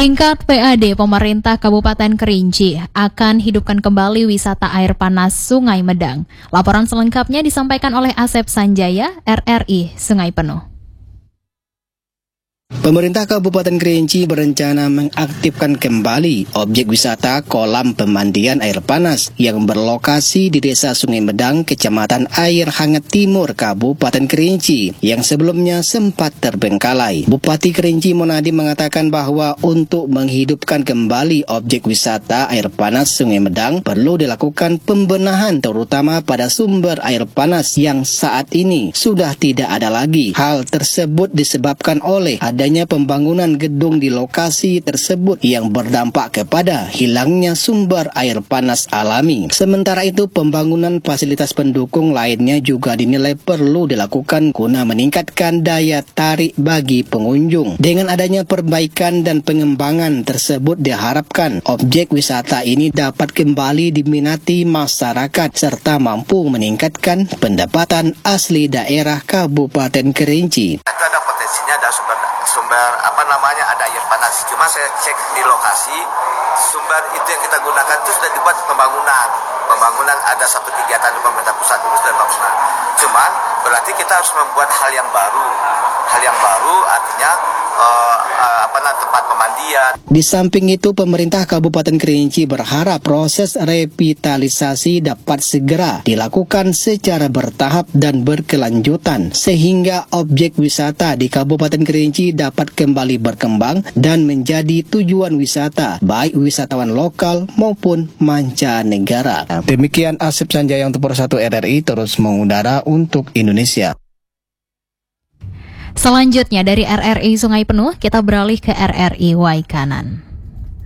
Tingkat PAD pemerintah Kabupaten Kerinci akan hidupkan kembali wisata air panas Sungai Medang. Laporan selengkapnya disampaikan oleh Asep Sanjaya, RRI Sungai Penuh. Pemerintah Kabupaten Kerinci berencana mengaktifkan kembali objek wisata kolam pemandian air panas yang berlokasi di Desa Sungai Medang, Kecamatan Air Hangat Timur, Kabupaten Kerinci, yang sebelumnya sempat terbengkalai. Bupati Kerinci Monadi mengatakan bahwa untuk menghidupkan kembali objek wisata air panas Sungai Medang perlu dilakukan pembenahan terutama pada sumber air panas yang saat ini sudah tidak ada lagi. Hal tersebut disebabkan oleh adanya pembangunan gedung di lokasi tersebut yang berdampak kepada hilangnya sumber air panas alami. Sementara itu, pembangunan fasilitas pendukung lainnya juga dinilai perlu dilakukan guna meningkatkan daya tarik bagi pengunjung. Dengan adanya perbaikan dan pengembangan tersebut diharapkan objek wisata ini dapat kembali diminati masyarakat serta mampu meningkatkan pendapatan asli daerah Kabupaten Kerinci. Ada potensinya, ada sumber ada air panas. Cuma saya cek di lokasi sumber itu yang kita gunakan itu sudah dibuat pembangunan ada satu kegiatan di pemerintah pusat itu sudah pembangunan. Cuman berarti kita harus membuat hal yang baru artinya tempat pemandian. Di samping itu, pemerintah Kabupaten Kerinci berharap proses revitalisasi dapat segera dilakukan secara bertahap dan berkelanjutan sehingga objek wisata di Kabupaten Kerinci dapat kembali berkembang dan menjadi tujuan wisata baik wisatawan lokal maupun mancanegara. Demikian Asep Sanjaya untuk Persatu RRI terus mengudara untuk Indonesia. Selanjutnya dari RRI Sungai Penuh, kita beralih ke RRI Waikanan.